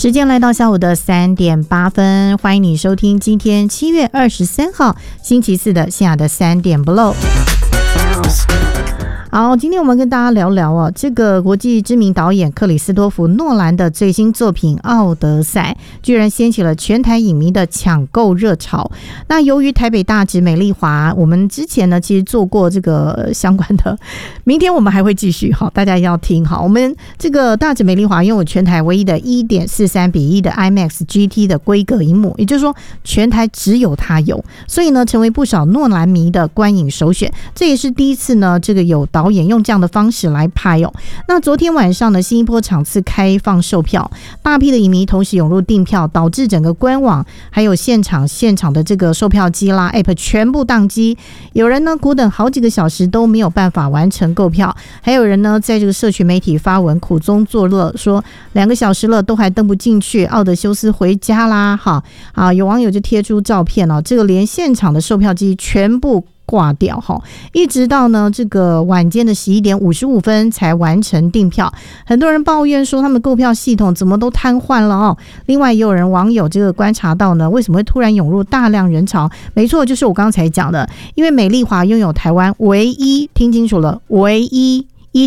时间来到下午的3:08，欢迎你收听今天7月23号星期四的西雅的3点不漏。好，今天我们跟大家聊聊这个国际知名导演克里斯多弗诺兰的最新作品《奥德赛》居然掀起了全台影迷的抢购热潮。那由于台北大直美丽华，我们之前呢其实做过这个相关的，明天我们还会继续，好，大家要听好。我们这个大直美丽华拥有全台唯一的 1.43:1 的 IMAX GT 的规格萤幕，也就是说全台只有它有，所以呢成为不少诺兰迷的观影首选。这也是第一次呢这个有导演用这样的方式来拍哦。那昨天晚上呢，新一波场次开放售票，大批的影迷同时涌入订票，导致整个官网还有现场的这个售票机啦 App 全部宕机。有人呢苦等好几个小时都没有办法完成购票，还有人呢在这个社群媒体发文苦中作乐，说2个小时了都还登不进去，奥德修斯回家啦。有网友就贴出照片这个连现场的售票机全部挂掉，一直到呢这个晚间的11:55才完成订票。很多人抱怨说他们购票系统怎么都瘫痪了另外也有人网友这个观察到呢，为什么会突然涌入大量人潮？没错，就是我刚才讲的，因为美丽华拥有台湾唯一，听清楚了，唯一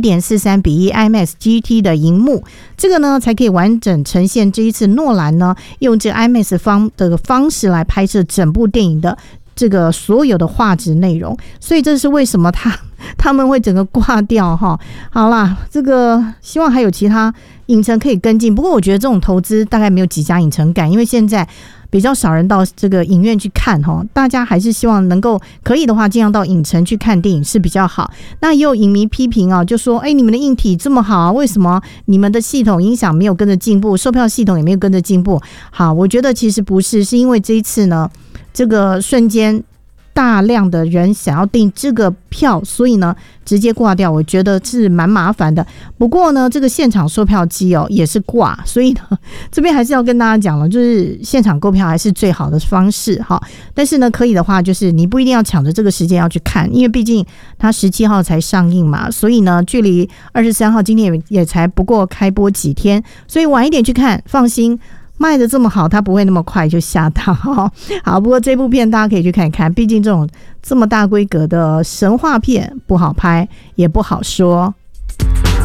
1.43:1 IMAX GT 的萤幕，这个呢才可以完整呈现这一次诺兰呢用这个 IMAX 的方式来拍摄整部电影的这个所有的画质内容，所以这是为什么他们会整个挂掉好啦，这个希望还有其他影城可以跟进。不过我觉得这种投资大概没有几家影城敢，因为现在比较少人到这个影院去看大家还是希望能够可以的话尽量到影城去看电影是比较好。那也有影迷批评就说你们的硬体这么好为什么你们的系统音响没有跟着进步，售票系统也没有跟着进步？好，我觉得其实不是，是因为这一次呢这个瞬间大量的人想要订这个票，所以呢直接挂掉，我觉得是蛮麻烦的。不过呢这个现场售票机也是挂，所以呢这边还是要跟大家讲了，就是现场购票还是最好的方式但是呢可以的话就是你不一定要抢着这个时间要去看，因为毕竟它17号才上映嘛，所以呢距离23号今天也才不过开播几天，所以晚一点去看放心，卖的这么好，它不会那么快就下档好，不过这部片大家可以去看一看，毕竟这种这么大规格的神话片不好拍也不好说。